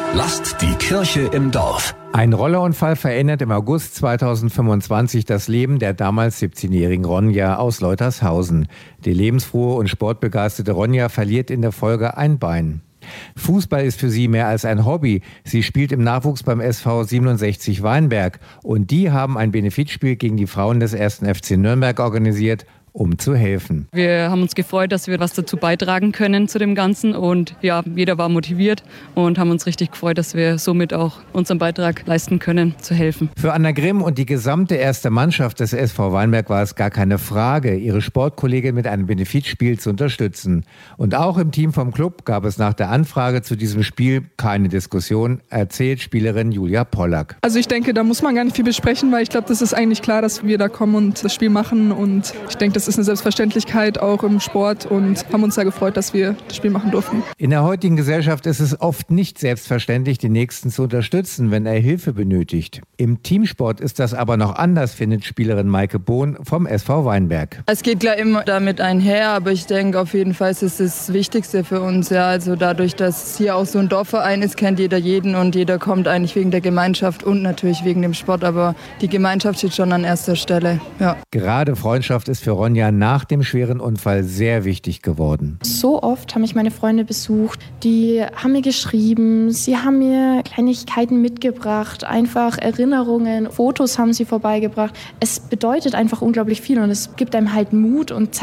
Lasst die Kirche im Dorf. Ein Rollerunfall verändert im August 2025 das Leben der damals 17-jährigen Ronja aus Leutershausen. Die lebensfrohe und sportbegeisterte Ronja verliert in der Folge ein Bein. Fußball ist für sie mehr als ein Hobby. Sie spielt im Nachwuchs beim SV 67 Weinberg. Und die haben ein Benefizspiel gegen die Frauen des 1. FC Nürnberg organisiert, um zu helfen. Wir haben uns gefreut, dass wir was dazu beitragen können zu dem Ganzen. Und ja, jeder war motiviert und haben uns richtig gefreut, dass wir somit auch unseren Beitrag leisten können, zu helfen. Für Anna Grimm und die gesamte erste Mannschaft des SV Weinberg war es gar keine Frage, ihre Sportkollegin mit einem Benefizspiel zu unterstützen. Und auch im Team vom Club gab es nach der Anfrage zu diesem Spiel keine Diskussion, erzählt Spielerin Julia Pollack. Also ich denke, da muss man gar nicht viel besprechen, weil ich glaube, das ist eigentlich klar, dass wir da kommen und das Spiel machen. Und ich denke, das ist eine Selbstverständlichkeit auch im Sport und haben uns sehr gefreut, dass wir das Spiel machen durften. In der heutigen Gesellschaft ist es oft nicht selbstverständlich, den Nächsten zu unterstützen, wenn er Hilfe benötigt. Im Teamsport ist das aber noch anders, findet Spielerin Maike Bohn vom SV Weinberg. Es geht klar immer damit einher, aber ich denke auf jeden Fall ist es das Wichtigste für uns. Ja. Also dadurch, dass hier auch so ein Dorfverein ist, kennt jeder jeden und jeder kommt eigentlich wegen der Gemeinschaft und natürlich wegen dem Sport, aber die Gemeinschaft steht schon an erster Stelle. Ja. Gerade Freundschaft ist für Ronja nach dem schweren Unfall sehr wichtig geworden. So oft haben mich meine Freunde besucht, die haben mir geschrieben, sie haben mir Kleinigkeiten mitgebracht, einfach Erinnerungen, Fotos haben sie vorbeigebracht. Es bedeutet einfach unglaublich viel und es gibt einem halt Mut und